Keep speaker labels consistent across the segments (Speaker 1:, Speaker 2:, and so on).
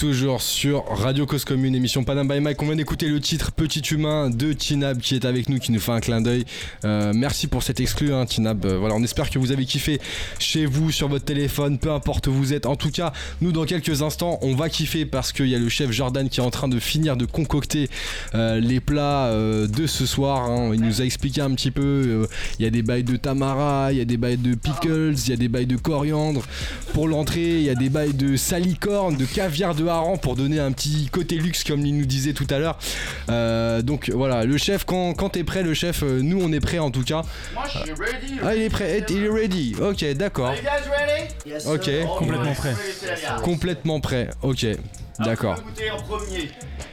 Speaker 1: Toujours sur Radio Cause Commune, émission Panam by Mike. On vient d'écouter le titre Petit Humain de Tinab qui est avec nous, qui nous fait un clin d'œil. Merci pour cet exclu, hein, Tinab. Voilà, on espère que vous avez kiffé chez vous, sur votre téléphone, peu importe où vous êtes. En tout cas, nous, dans quelques instants, on va kiffer parce qu'il y a le chef Jordan qui est en train de finir de concocter les plats de ce soir. Hein. Il nous a expliqué un petit peu. Il y a des bails de tamara, il y a des bails de pickles, il y a des bails de coriandre. Pour l'entrée, il y a des bails de salicorne, de caviar de hareng pour donner un petit côté luxe comme il nous disait tout à l'heure. Donc voilà, le chef, quand t'es prêt, le chef, nous on est prêt en tout cas.
Speaker 2: Moi je suis ready.
Speaker 1: Ah, il est prêt, il est ready. Ok, d'accord.
Speaker 2: Are you guys ready?
Speaker 3: Yes,
Speaker 1: Ok.
Speaker 3: sir.
Speaker 4: Complètement prêt.
Speaker 1: Complètement prêt. Ok, d'accord.
Speaker 2: Alors, goûter en premier.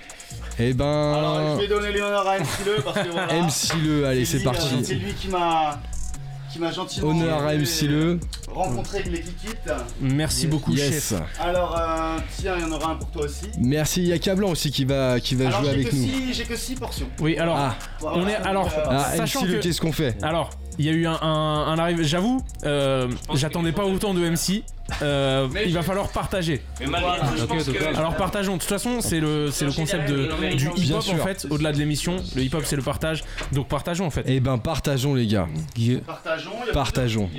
Speaker 1: Et ben.
Speaker 2: Alors je vais donner l'honneur à MC Le parce que voilà.
Speaker 1: MC Le, allez, c'est parti.
Speaker 2: C'est lui qui m'a gentiment
Speaker 1: Honneur à MC Le.
Speaker 2: rencontré avec les Kikites.
Speaker 4: Merci beaucoup,
Speaker 1: Yes.
Speaker 4: chef.
Speaker 2: Alors tiens, il y en aura un pour toi aussi.
Speaker 1: Merci, il y a Cablan aussi qui va
Speaker 2: Alors
Speaker 1: jouer avec nous.
Speaker 2: j'ai que 6 portions.
Speaker 4: Oui, alors,
Speaker 1: Ah,
Speaker 4: on est. Alors,
Speaker 1: ah
Speaker 4: sachant
Speaker 1: MC Le,
Speaker 4: que.
Speaker 1: qu'est-ce qu'on fait?
Speaker 4: Alors, il y a eu un arrivé. J'avoue, j'attendais pas autant de MC. Il va falloir partager.
Speaker 5: Mais malgré tout, je pense que...
Speaker 4: Alors partageons. De toute façon, c'est le concept du
Speaker 1: Bien
Speaker 4: hip-hop
Speaker 1: sûr.
Speaker 4: en fait. Au-delà de l'émission, le hip-hop c'est le partage. Donc partageons en fait.
Speaker 1: Eh ben, partageons les gars.
Speaker 2: Partageons. il y a
Speaker 1: Partageons.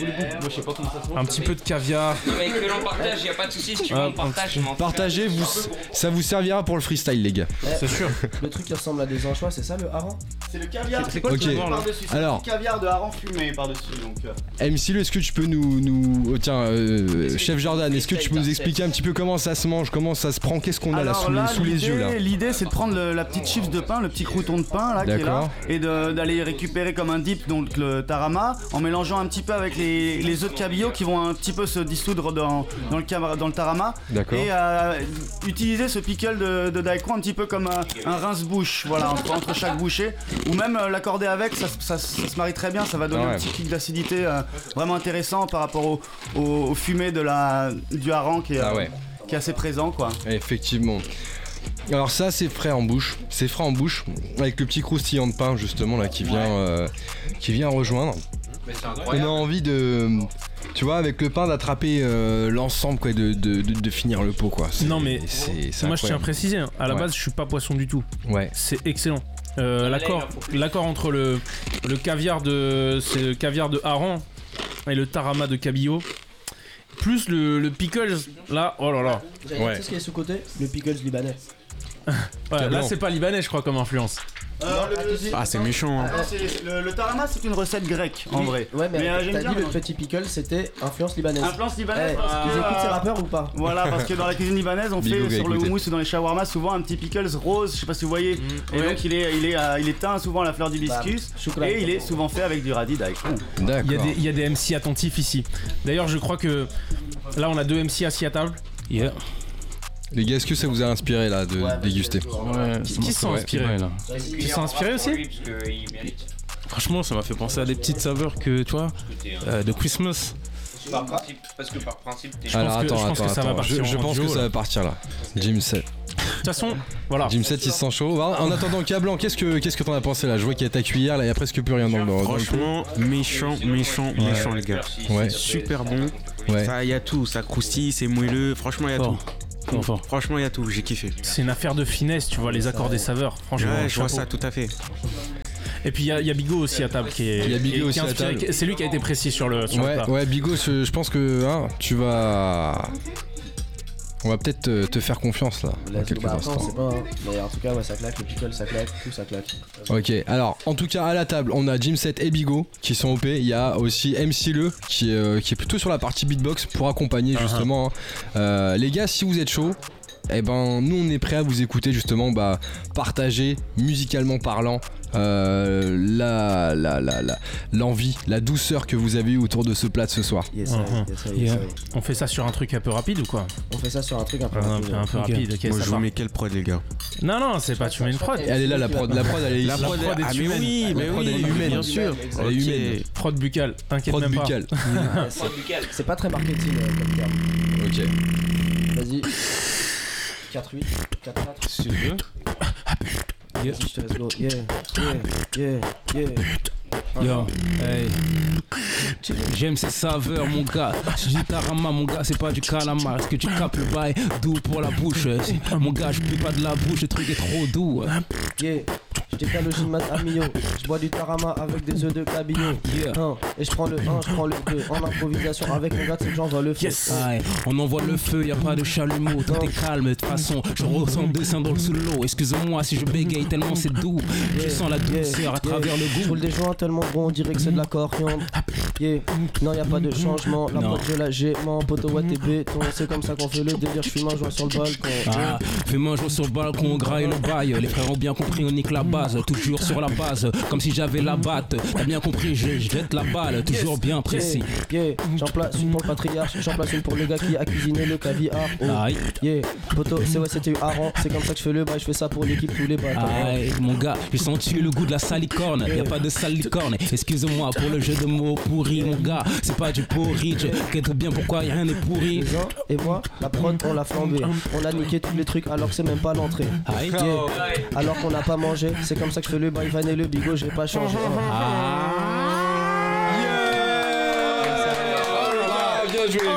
Speaker 4: Un petit peu de caviar.
Speaker 5: Non mais que l'on partage, y a pas de soucis, si tu veux on partage, je m'en fous.
Speaker 1: Partagez, ça vous servira pour le freestyle les gars.
Speaker 4: C'est sûr.
Speaker 3: Le truc qui ressemble à des anchois, c'est ça le hareng?
Speaker 2: C'est le caviar.
Speaker 4: C'est quoi
Speaker 1: Ok.
Speaker 4: le caviar là?
Speaker 2: Par-dessus, c'est
Speaker 1: Alors.
Speaker 2: du caviar de hareng fumé par-dessus donc.
Speaker 1: MC Le, est-ce que tu peux nous... Tiens, chef Jordan, est-ce que tu peux nous expliquer un petit peu comment ça se mange, comment ça se prend, qu'est-ce qu'on a là sous les yeux là?
Speaker 2: L'idée c'est de prendre la petite chips de pain, le petit crouton de pain là qui est là, et d'aller récupérer comme un dip donc le tarama en mélangeant un petit peu avec les œufs de cabillaud qui vont un petit peu se dissoudre dans le tarama.
Speaker 1: D'accord.
Speaker 2: Et utiliser ce pickle de daikon un petit peu comme un rince-bouche, voilà, entre chaque bouchée, ou même l'accorder avec, ça se marie très bien, ça va donner un petit kick d'acidité vraiment intéressant par rapport au fumé du hareng qui est assez présent quoi.
Speaker 1: Effectivement. Alors ça c'est frais en bouche, avec le petit croustillant de pain justement là qui vient rejoindre.
Speaker 5: Mais c'est
Speaker 1: On a
Speaker 5: incroyable.
Speaker 1: envie de, tu vois, avec le pain d'attraper l'ensemble quoi, de finir le pot quoi.
Speaker 4: Non mais
Speaker 1: c'est
Speaker 4: moi je tiens à
Speaker 1: incroyable.
Speaker 4: préciser, hein, à la
Speaker 1: Ouais.
Speaker 4: base je suis pas poisson du tout.
Speaker 1: Ouais.
Speaker 4: C'est excellent. L'accord entre le caviar de hareng et le tarama de cabillaud, plus le pickles, là, oh là là.
Speaker 3: J'allais dire, tu sais ce qui est sous-côté? Le pickles libanais.
Speaker 4: Ouais, là c'est pas libanais je crois comme influence.
Speaker 6: Ah, c'est méchant. Hein.
Speaker 2: Le tarama c'est une recette grecque en vrai.
Speaker 3: Ouais, mais
Speaker 2: j'aime
Speaker 3: t'as
Speaker 2: bien
Speaker 3: dit le
Speaker 2: manger.
Speaker 3: petit pickle c'était influence libanaise.
Speaker 2: Influence libanaise
Speaker 3: Eh,
Speaker 2: parce que
Speaker 3: ils écoutent ces rappeurs ou pas?
Speaker 2: voilà, parce que dans la cuisine libanaise, on
Speaker 1: Big
Speaker 2: fait
Speaker 1: Boog a
Speaker 2: sur le
Speaker 1: écouté.
Speaker 2: houmous ou dans les shawarmas souvent un petit pickles rose, je sais pas si vous voyez. Et
Speaker 4: ouais.
Speaker 2: donc il est teint souvent à la fleur d'hibiscus
Speaker 3: chocolat.
Speaker 2: et il est souvent fait avec du radis daikon.
Speaker 1: D'accord.
Speaker 4: Il y a des MC attentifs ici. D'ailleurs je crois que là on a 2 MC assis à table.
Speaker 6: Yeah.
Speaker 1: Les gars, est-ce que ça vous a inspiré là de déguster?
Speaker 6: Ouais,
Speaker 4: Qui se sont inspirés
Speaker 6: là.
Speaker 4: Tu te sens inspiré aussi?
Speaker 6: Franchement, ça m'a fait penser à des petites saveurs que, tu vois, de Christmas.
Speaker 5: Parce que par principe, t'es...
Speaker 1: Alors
Speaker 4: que ça va partir
Speaker 1: je
Speaker 4: en
Speaker 1: pense
Speaker 4: duo,
Speaker 1: que ça
Speaker 4: là.
Speaker 1: va partir là. Jim 7.
Speaker 4: De toute façon, voilà.
Speaker 1: Jim 7 il se sent chaud. En attendant, Cablan, qu'est-ce que t'en as pensé là? Je vois qu'il y a ta cuillère là, il y a presque plus rien dans le
Speaker 6: Franchement, méchant, les gars.
Speaker 1: Ouais.
Speaker 6: Super bon.
Speaker 1: Ouais.
Speaker 6: Ça, y a tout. Ça croustille, c'est moelleux. Franchement, y a
Speaker 4: Fort.
Speaker 6: tout.
Speaker 4: Fort.
Speaker 6: Franchement, y a tout. J'ai kiffé.
Speaker 4: C'est une affaire de finesse, tu vois, les accords des saveurs. Franchement,
Speaker 6: Ouais, je vois
Speaker 4: chapeau.
Speaker 6: ça, tout à fait.
Speaker 4: Et puis il y a Bigot aussi à table qui est.
Speaker 1: Il y a Bigot
Speaker 4: qui est
Speaker 1: aussi à
Speaker 4: inspiré.
Speaker 1: table.
Speaker 4: C'est lui qui a été précis sur le plat.
Speaker 1: Ouais, Bigot, je pense que tu vas. On va peut-être te faire confiance là, dans quelques
Speaker 3: Bah, après, on
Speaker 1: instants.
Speaker 3: sait pas, hein. Mais en tout cas, ouais, ça claque, le pickle ça claque, tout ça claque.
Speaker 1: Ok, alors en tout cas à la table, on a Jim 7 et Bigot qui sont OP. Il y a aussi MC Le qui est plutôt sur la partie beatbox pour accompagner justement. Hein. Les gars, si vous êtes chaud, eh ben nous on est prêt à vous écouter justement, partager musicalement parlant l'envie, la douceur que vous avez eu autour de ce plat de ce soir.
Speaker 3: Yes, sir, yes, sir, yes, sir.
Speaker 4: On fait ça sur un truc un peu rapide ou quoi?
Speaker 3: On fait ça sur un truc un peu rapide.
Speaker 4: Un peu rapide, ok,
Speaker 6: Moi,
Speaker 4: ça
Speaker 6: je vous
Speaker 4: part.
Speaker 6: mets quelle prod, les gars?
Speaker 4: Non, c'est pas tu mets une prod.
Speaker 1: Et elle est là, la prod elle est ici.
Speaker 4: prod est
Speaker 6: Ah, mais
Speaker 4: humaine.
Speaker 6: oui, mais
Speaker 1: La prod,
Speaker 6: oui,
Speaker 1: elle est humaine.
Speaker 6: bien sûr.
Speaker 1: Elle est humaine.
Speaker 4: Prod buccale, t'inquiète
Speaker 1: Prod
Speaker 4: même pas.
Speaker 1: buccale.
Speaker 3: C'est pas très marketing comme terme.
Speaker 1: Ok.
Speaker 3: Vas-y. 4-8, 4-4.
Speaker 6: Si tu veux.
Speaker 3: Vas-y, je te laisse go. Yeah.
Speaker 6: Yo, hey. J'aime ces saveurs, mon gars. C'est du tarama, mon gars, c'est pas du calamar. Est-ce que tu capes le bail doux pour la bouche? Mon gars, je pue pas de la bouche, le truc est trop doux.
Speaker 3: Yeah, je décale le gym à Mio. Je bois du tarama avec des œufs de cabillaud.
Speaker 6: Yeah.
Speaker 3: Et je prends le 1, je prends le 2. En improvisation avec mon gars, c'est que j'envoie le feu.
Speaker 6: Yes. Ouais, on envoie le feu, y a pas de chalumeau. Tout est calme, de toute façon, je ressens le dessin dans le sous l'eau. Excuse-moi si je bégaye tellement c'est doux. Je sens la douceur à travers le
Speaker 3: Je
Speaker 6: goût.
Speaker 3: roule des joints tellement bon, on dirait que c'est de la coriandre. Yeah. Non, y a pas de changement. La
Speaker 6: Non.
Speaker 3: pote, je la j'ai, mon poteau, ouais, t'es béton. C'est comme ça qu'on fait le délire. Je fume un joint sur le balcon.
Speaker 6: Ah, fais-moi jouer sur le balcon, on graille le bail. Les frères ont bien compris, on nique la base. Toujours sur la base, comme si j'avais la batte. T'as bien compris, je jette la balle. Toujours bien précis.
Speaker 3: Yeah, j'en place une pour le patriarche. J'en place une pour le gars qui a cuisiné le caviar. Oh.
Speaker 6: Aïe.
Speaker 3: Yeah, poteau, c'est ouais, c'était Aran. C'est comme ça que je fais le bail. Je fais ça pour l'équipe tous les bâtons.
Speaker 6: Aïe, mon gars, j'ai senti le goût de la salicorne. Y a pas de salicorne. Excuse-moi pour le jeu de mots pourri, mon gars. C'est pas du porridge. Qu'est-ce bien pourquoi rien n'est pourri.
Speaker 3: Et moi, la prod, on l'a flambé. On a niqué tous les trucs alors que c'est même pas l'entrée.
Speaker 6: Aïe.
Speaker 3: Yeah. Alors qu'on n'a pas mangé. C'est comme ça que je fais le bail van et le bigot. J'ai pas changé.
Speaker 1: Bien joué,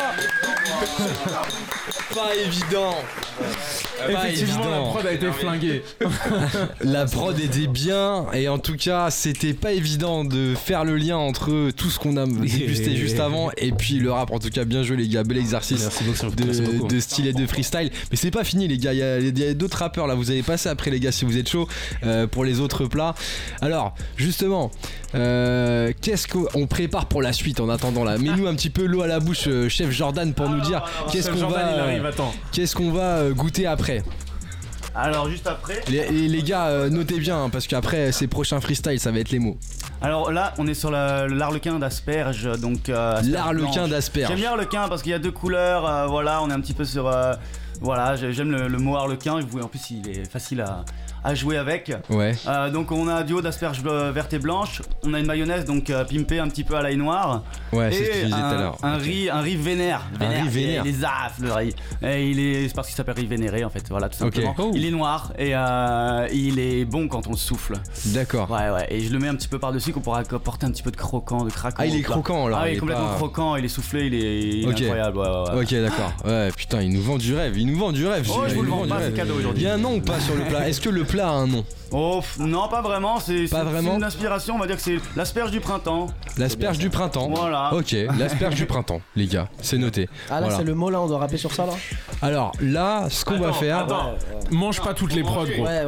Speaker 1: Pas évident.
Speaker 4: Effectivement, la prod a été flinguée.
Speaker 1: La prod était bien et en tout cas c'était pas évident de faire le lien entre tout ce qu'on a dégusté juste avant et puis le rap. En tout cas bien joué les gars, bel exercice de style et de freestyle. Mais c'est pas fini les gars, il y a d'autres rappeurs là, vous allez passer après les gars si vous êtes chaud pour les autres plats. Alors justement qu'est-ce qu'on prépare pour la suite en attendant là? Mets-nous un petit peu l'eau à la bouche chef Jordan pour nous dire qu'est-ce qu'on va goûter après.
Speaker 2: Alors juste après.
Speaker 1: Les gars, notez bien hein, parce qu'après ces prochains freestyles, ça va être les mots.
Speaker 2: Alors là, on est sur l'arlequin d'asperge, donc
Speaker 1: l'arlequin d'asperge.
Speaker 2: J'aime bien l'arlequin parce qu'il y a deux couleurs. Voilà, on est un petit peu sur. Voilà, j'aime le mot arlequin. En plus, il est facile à jouer avec.
Speaker 1: Ouais.
Speaker 2: Donc on a un duo d'asperges vertes et blanches. On a une mayonnaise donc pimpée un petit peu à l'ail noir.
Speaker 1: Ouais, c'est ce que je disais tout à l'heure.
Speaker 2: Un riz vénère.
Speaker 1: Un riz vénère.
Speaker 2: Il est zaf le riz. Et c'est parce qu'il s'appelle riz vénéré en fait. Voilà tout simplement.
Speaker 1: Okay. Oh.
Speaker 2: Il est noir et il est bon quand on le souffle.
Speaker 1: D'accord.
Speaker 2: Ouais. Et je le mets un petit peu par dessus qu'on pourra apporter un petit peu de croquant, de craquant.
Speaker 1: Ah il est croquant là.
Speaker 2: Ah il est complètement croquant. Il est soufflé. Il est incroyable. Ouais.
Speaker 1: Ok d'accord. Ouais putain il nous vend du rêve.
Speaker 2: Oh je vous le vends pas, c'est cadeau aujourd'hui.
Speaker 1: Il y a un nom ou pas sur le plat? Est-ce que le plat a un nom?
Speaker 2: Oh non pas vraiment, c'est une inspiration, on va dire que c'est l'asperge du printemps.
Speaker 1: L'asperge du printemps.
Speaker 2: Voilà.
Speaker 1: Ok, l'asperge du printemps, les gars, c'est noté.
Speaker 3: Ah là
Speaker 1: voilà.
Speaker 3: C'est le mot là, on doit rapper sur ça là.
Speaker 1: Alors là, ce qu'on va faire.
Speaker 4: Mange pas toutes les prods gros.
Speaker 3: Ouais.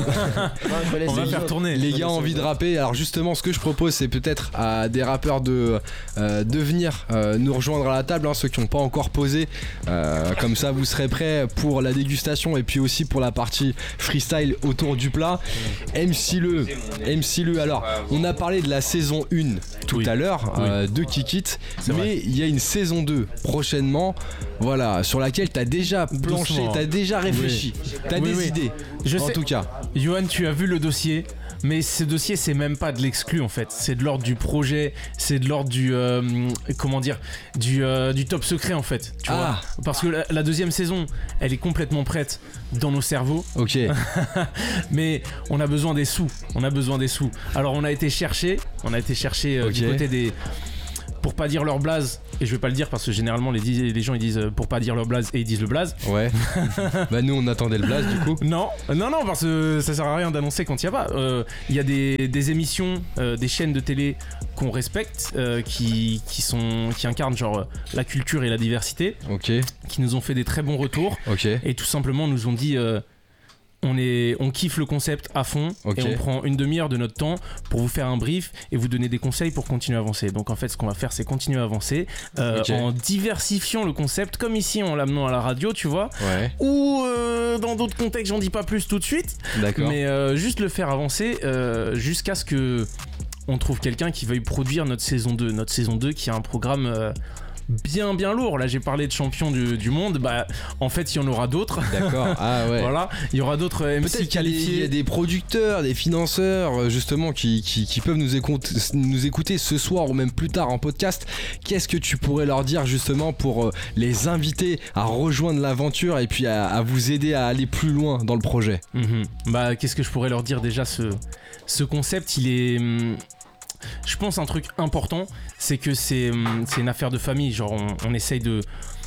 Speaker 4: On va faire tourner.
Speaker 1: Les gars ont envie de rapper. Alors justement, ce que je propose, c'est peut-être à des rappeurs de venir nous rejoindre à la table, hein, ceux qui n'ont pas encore posé. Comme ça, vous serez prêts pour la dégustation et puis aussi pour la partie freestyle autour du plat. MC Le. Alors, on a parlé de la saison 1 tout à l'heure de Kikit, mais il y a une saison 2 prochainement, voilà, sur laquelle t'as déjà planché, t'as déjà réfléchi, t'as des idées.
Speaker 4: Je sais.
Speaker 1: En tout cas,
Speaker 4: Yohan, tu as vu le dossier. Mais ce dossier, c'est même pas de l'exclu en fait. C'est de l'ordre du projet, c'est de l'ordre du du top secret en fait. Tu vois. Parce que la deuxième saison, elle est complètement prête dans nos cerveaux.
Speaker 1: Ok.
Speaker 4: Mais on a besoin des sous. Alors on a été chercher du côté des. Pour pas dire leur blaze, et je vais pas le dire parce que généralement les gens ils disent pour pas dire leur blaze et ils disent le blaze.
Speaker 1: Ouais. Bah nous on attendait le blaze du coup.
Speaker 4: Non, parce que ça sert à rien d'annoncer quand il y a pas. Il y a des émissions, des chaînes de télé qu'on respecte, qui incarnent genre la culture et la diversité.
Speaker 1: Ok.
Speaker 4: Qui nous ont fait des très bons retours.
Speaker 1: Ok.
Speaker 4: Et tout simplement nous ont dit. On kiffe le concept à fond et on prend une demi-heure de notre temps pour vous faire un brief et vous donner des conseils pour continuer à avancer. Donc en fait ce qu'on va faire c'est continuer à avancer en diversifiant le concept comme ici en l'amenant à la radio tu vois ou dans d'autres contextes j'en dis pas plus tout de suite.
Speaker 1: D'accord.
Speaker 4: Mais juste le faire avancer jusqu'à ce que on trouve quelqu'un qui veuille produire notre saison 2 qui a un programme bien lourd. Là j'ai parlé de champion du monde, bah en fait il y en aura d'autres.
Speaker 1: D'accord. Ah ouais.
Speaker 4: Voilà, il y aura d'autres MC
Speaker 1: peut-être
Speaker 4: qualifiés.
Speaker 1: qu'il y a des producteurs, des financeurs justement qui peuvent nous écouter ce soir ou même plus tard en podcast. Qu'est-ce que tu pourrais leur dire justement pour les inviter à rejoindre l'aventure et puis à vous aider à aller plus loin dans le projet?
Speaker 4: Bah qu'est-ce que je pourrais leur dire déjà, ce concept il est je pense un truc important, c'est que c'est une affaire de famille. Genre, on essaye de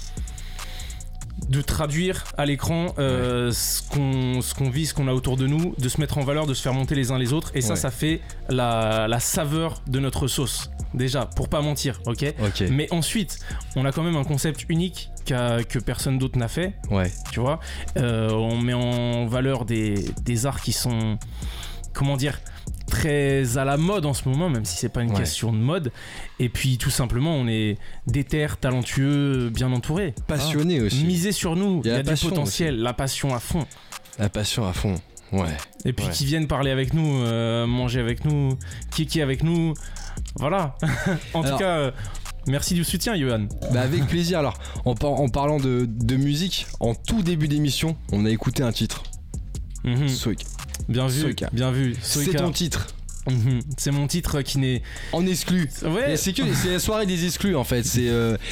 Speaker 4: traduire à l'écran ce qu'on vit, ce qu'on a autour de nous, de se mettre en valeur, de se faire monter les uns les autres. Et ça fait la saveur de notre sauce. Déjà, pour pas mentir, ok. Mais ensuite, on a quand même un concept unique que personne d'autre n'a fait. Tu vois, on met en valeur des arts qui sont, comment dire, très à la mode en ce moment, même si c'est pas une question de mode. Et puis tout simplement, on est déter, talentueux, bien entouré,
Speaker 1: passionné aussi.
Speaker 4: Misez sur nous, il y a du potentiel, aussi. La passion à fond. Et puis qui viennent parler avec nous, manger avec nous, kiki avec nous, voilà. En tout cas, merci du soutien, Johan.
Speaker 1: Avec plaisir. Alors, en parlant de musique, en tout début d'émission, on a écouté un titre. Soika.
Speaker 4: Bien vu, bien vu.
Speaker 1: C'est ton titre.
Speaker 4: C'est mon titre qui n'est
Speaker 1: en exclu. C'est la soirée des exclus en fait. C'est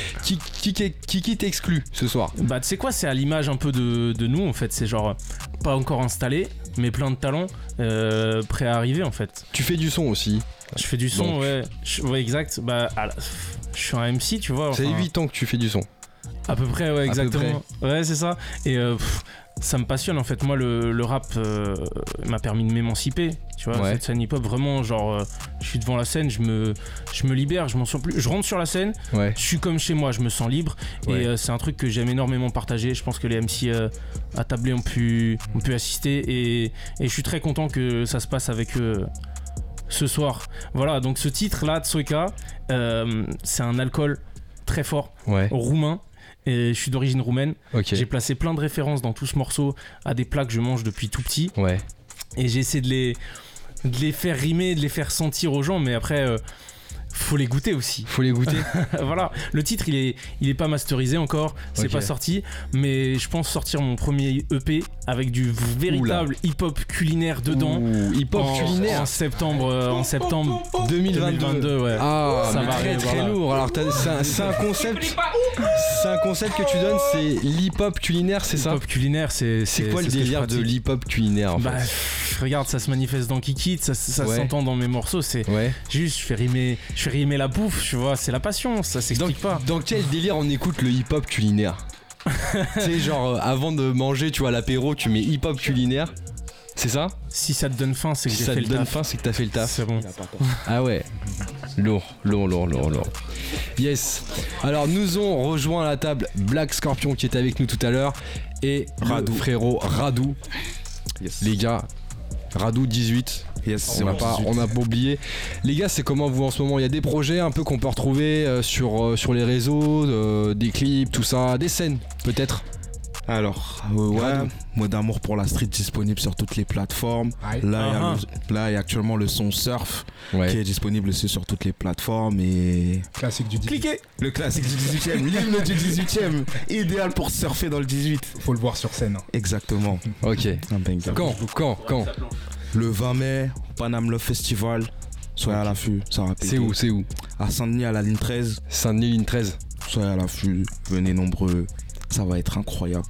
Speaker 1: qui t'exclut ce soir.
Speaker 4: Tu sais quoi, c'est à l'image un peu de nous en fait. C'est genre pas encore installé, mais plein de talents prêts à arriver en fait.
Speaker 1: Tu fais du son aussi.
Speaker 4: Je fais du son, ouais, exact. Je suis un MC, tu vois.
Speaker 1: Ça fait 8 ans que tu fais du son.
Speaker 4: À peu près, ouais, exactement. Ouais, c'est ça. Et ça me passionne en fait. Moi, le rap m'a permis de m'émanciper. Tu vois, cette scène hip-hop, vraiment, genre, je suis devant la scène, je me libère, je m'en sens plus. Je rentre sur la scène, je suis comme chez moi, je me sens libre. Et c'est un truc que j'aime énormément partager. Je pense que les MC à Tablé ont pu assister. Et je suis très content que ça se passe avec eux ce soir. Voilà, donc ce titre-là, Tsoika, c'est un alcool très fort, roumain. Et je suis d'origine roumaine. J'ai placé plein de références dans tout ce morceau à des plats que je mange depuis tout petit. Et j'ai essayé de les faire rimer, de les faire sentir aux gens, mais après faut les goûter aussi. Voilà, le titre il est pas masterisé encore, c'est pas sorti, mais je pense sortir mon premier EP avec du véritable hip-hop culinaire dedans.
Speaker 1: Hip-hop culinaire
Speaker 4: en septembre
Speaker 1: 2022.
Speaker 4: Ouais.
Speaker 1: Ah, ça va très lourd. Alors c'est un concept. C'est un concept que tu donnes, c'est l'hip-hop culinaire, c'est ça?
Speaker 4: Hip-hop culinaire, c'est
Speaker 1: quoi le délire de l'hip-hop culinaire en fait?
Speaker 4: Regarde, ça se manifeste dans Kiki, ça s'entend dans mes morceaux, c'est juste je fais rimer la bouffe, tu vois, c'est la passion, ça s'explique pas.
Speaker 1: Dans quel délire on écoute le hip-hop culinaire? Tu sais, genre avant de manger, tu vois, l'apéro, tu mets hip-hop culinaire. C'est ça?
Speaker 4: Si ça te donne faim, c'est que j'ai fait le taf. Si ça te donne
Speaker 1: faim, c'est que t'as fait le taf.
Speaker 4: C'est bon.
Speaker 1: Ah ouais. Lourd. Yes. Alors nous ont rejoint à la table Black Scorpion qui était avec nous tout à l'heure et Radou, frérot Radou. Yes. Les gars, Radou 18. Yes, on n'a pas oublié. Les gars, c'est comment vous en ce moment? Il y a des projets un peu qu'on peut retrouver sur les réseaux, des clips, tout ça, des scènes peut-être?
Speaker 7: Alors, Mot d'amour pour la street disponible sur toutes les plateformes. Là, il y a actuellement le son Surf qui est disponible aussi sur toutes les plateformes. Et
Speaker 8: classique du 18.
Speaker 7: Cliquez. Le classique du 18e, l'hymne du 18e, idéal pour surfer dans le 18.
Speaker 8: Faut le voir sur scène.
Speaker 7: Exactement.
Speaker 1: Ok. Quand
Speaker 7: Le 20 mai, Paname Love Festival. Soyez à l'affût, ça va péter.
Speaker 1: C'est où
Speaker 7: À Saint-Denis, à la ligne 13.
Speaker 1: Saint-Denis, ligne 13.
Speaker 7: Soyez à l'affût, venez nombreux. Ça va être incroyable.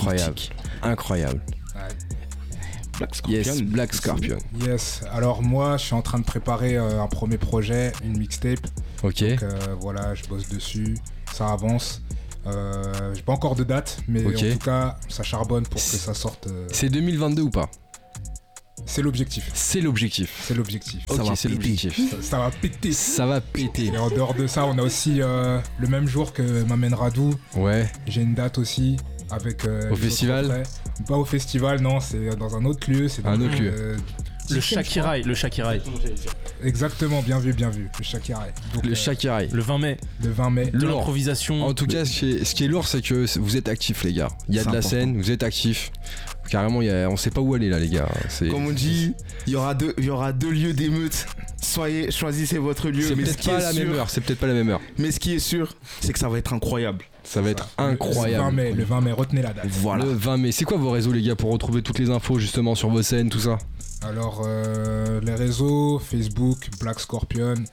Speaker 7: Black Scorpion.
Speaker 1: Yes, Black Scorpion.
Speaker 8: Yes, alors moi je suis en train de préparer un premier projet, une mixtape.
Speaker 1: Ok.
Speaker 8: Donc voilà, je bosse dessus, ça avance. J'ai pas encore de date, mais en tout cas ça charbonne pour que ça sorte.
Speaker 1: C'est 2022 ou pas?
Speaker 8: C'est l'objectif.
Speaker 1: Ok, c'est l'objectif.
Speaker 8: Ça va péter.
Speaker 1: Ça va péter.
Speaker 8: Et en dehors de ça, on a aussi le même jour que m'amène Radou. J'ai une date aussi avec.
Speaker 1: Au festival?
Speaker 8: Pas au festival, non, c'est dans un autre lieu. C'est
Speaker 1: un autre lieu.
Speaker 4: Le Shakirai.
Speaker 8: Exactement, bien vu. Le Shakirai. Donc,
Speaker 1: le Shakirai.
Speaker 4: Le 20 mai. De l'improvisation.
Speaker 1: En tout cas, ce qui est lourd, c'est que vous êtes actifs, les gars. Il y a de la scène, vous êtes actifs. Carrément, on sait pas où aller là, les gars.
Speaker 7: Comme on dit, il y aura deux lieux d'émeute. Choisissez votre lieu.
Speaker 1: C'est peut-être pas la même heure.
Speaker 7: Mais ce qui est sûr, c'est que ça va être incroyable.
Speaker 1: Ça va être incroyable.
Speaker 8: Le 20 mai, retenez la date.
Speaker 7: Voilà.
Speaker 1: Le 20 mai. C'est quoi vos réseaux, les gars, pour retrouver toutes les infos justement sur vos scènes, tout ça?
Speaker 8: Alors, les réseaux, Facebook, Black Scorpion.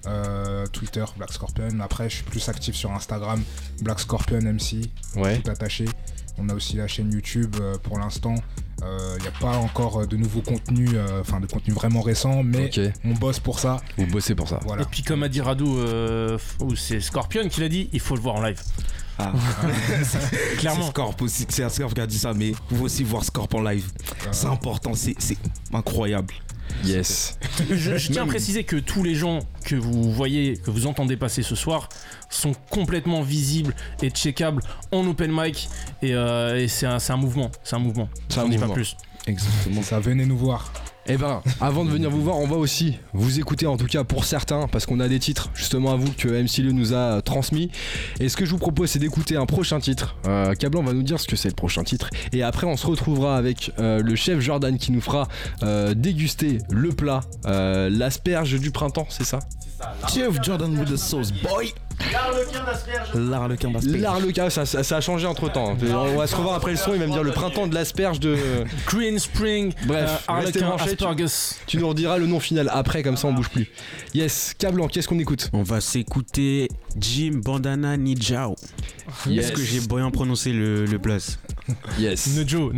Speaker 8: Twitter, Black Scorpion. Après, je suis plus actif sur Instagram, Black Scorpion MC, tout attaché. On a aussi la chaîne YouTube pour l'instant. Il n'y a pas encore de nouveaux contenus, de contenus vraiment récents, mais on bosse pour ça.
Speaker 1: Vous bossez pour ça.
Speaker 4: Voilà. Et puis comme a dit Radou, c'est Scorpion qui l'a dit, il faut le voir en live.
Speaker 7: Clairement. C'est un Scorp qui a dit ça, mais vous aussi voir Scorp en live. C'est important, c'est incroyable.
Speaker 1: Yes.
Speaker 4: Je tiens à préciser que tous les gens que vous voyez, que vous entendez passer ce soir sont complètement visibles et checkables en open mic et c'est un mouvement. C'est un mouvement.
Speaker 1: J'en dis pas
Speaker 4: plus.
Speaker 8: Exactement. Ça, venez nous voir.
Speaker 1: Eh ben, avant de venir vous voir, on va aussi vous écouter, en tout cas pour certains, parce qu'on a des titres justement à vous que MC Leo nous a transmis. Et ce que je vous propose, c'est d'écouter un prochain titre. Cablan va nous dire ce que c'est le prochain titre. Et après, on se retrouvera avec le chef Jordan qui nous fera déguster le plat, l'asperge du printemps, c'est ça?
Speaker 7: Chef Jordan with the sauce, boy! L'arlequin d'asperge.
Speaker 1: L'arlequin, ça a changé entre temps. On va se revoir après le son, il va me dire le printemps de l'asperge de
Speaker 4: Green Spring.
Speaker 1: Bref,
Speaker 4: Arlequin Aspergus.
Speaker 1: Tu nous rediras le nom final après, comme ça on bouge plus. Yes, Cablan, qu'est-ce qu'on écoute?
Speaker 9: On va s'écouter Jim Bandana Nijao. Est-ce que j'ai bien prononcé le blaze?
Speaker 1: Yes.
Speaker 4: Nejo.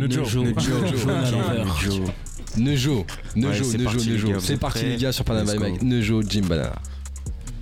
Speaker 1: C'est parti les gars sur Panama by Mike. Nejo, Jim Bandana.